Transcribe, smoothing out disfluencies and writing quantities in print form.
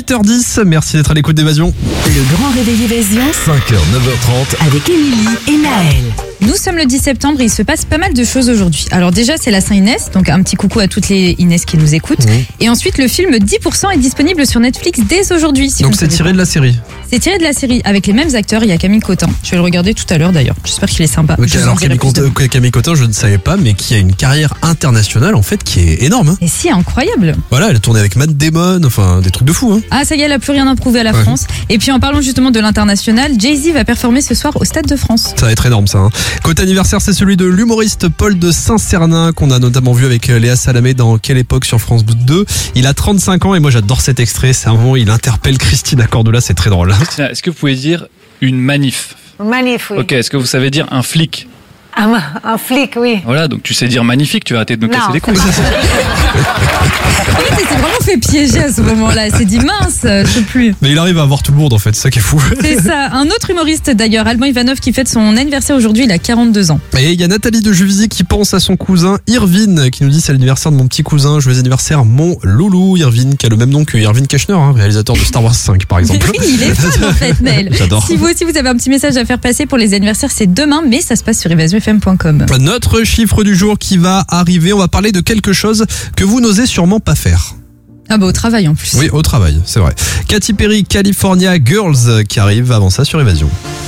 8h10, merci d'être à l'écoute d'Évasion. Le grand réveil Évasion 5h, 9h30. avec Émilie et Naël. Nous sommes le 10 septembre et il se passe pas mal de choses aujourd'hui. Alors déjà, c'est la Saint-Inès, donc un petit coucou à toutes les Inès qui nous écoutent. Et ensuite, le film 10% est disponible sur Netflix dès aujourd'hui. Donc c'est tiré de la série. C'est tiré de la série avec les mêmes acteurs. Il y a Camille Cotin. Je vais le regarder tout à l'heure d'ailleurs. J'espère qu'il est sympa. Okay, Je vous en alors dirai plus demain. Camille Cotin, je ne savais pas, mais qui a une carrière internationale en fait qui est énorme. Hein. Et si, incroyable. Voilà, elle a tourné avec Matt Damon, enfin des trucs de fou. Hein. Ah, ça y est, elle a plus rien à prouver à la France. Et puis en parlant justement de l'international, Jay-Z va performer ce soir au Stade de France. Ça va être énorme ça. Hein. Côté anniversaire, c'est celui de l'humoriste Paul de Saint-Cernin qu'on a notamment vu avec Léa Salamé dans Quelle époque sur France 2. Il a 35 ans et moi j'adore cet extrait. C'est un moment où il interpelle Christine Cordula, c'est très drôle. Christina, est-ce que vous pouvez dire une manif? Manif, oui. Ok, est-ce que vous savez dire un flic? Un flic, oui. Voilà, donc tu sais dire magnifique, tu vas arrêter de me casser les couilles. Oui, t'es vraiment fait piéger à ce moment-là. C'est dit mince, je sais plus. Mais il arrive à avoir tout le monde en fait, c'est ça qui est fou. C'est ça. Un autre humoriste d'ailleurs, Alban Ivanov, qui fête son anniversaire aujourd'hui, il a 42 ans. Et il y a Nathalie de Juvisy qui pense à son cousin Irvine, qui nous dit c'est l'anniversaire de mon petit cousin, joyeux anniversaire mon loulou Irvine, qui a le même nom que Irvine Keshner, hein, réalisateur de Star Wars 5 par exemple. Oui, il est fan en fait, Nel. J'adore. Si vous aussi vous avez un petit message à faire passer pour les anniversaires, c'est demain, mais ça se passe sur evasionfm.com. Notre chiffre du jour qui va arriver, on va parler de quelque chose que vous n'osez sûrement pas faire. Ah bah au travail en plus. Oui, au travail, c'est vrai. Katy Perry, California Girls qui arrive avant ça sur Évasion.